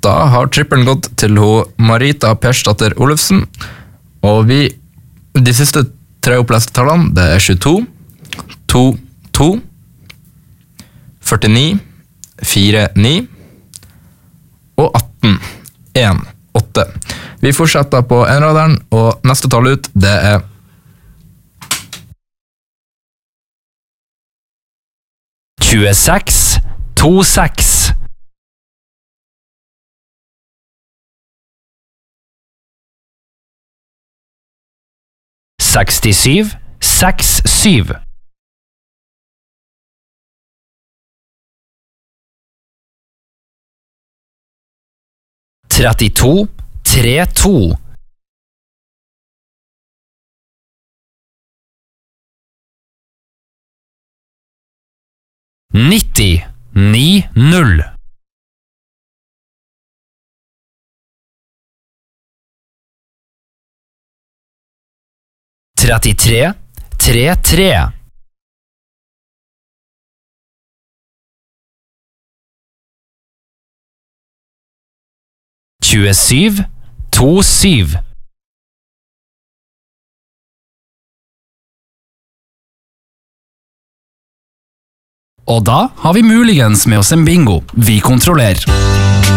Da har trippelen gått til Marita Persdatter Olufsen, og de siste 3 oppleste tallene, det er 22, 2, 2, 49, 4, 9 og 18, 1, 8. Vi fortsetter på enraderen, og neste tall ut, det er 26, 26. 67, 67. 32, 32. 90, 90. 33, 33. 27, 27. 'Og da har vi muligens med oss en bingo. Vi kontrollerer.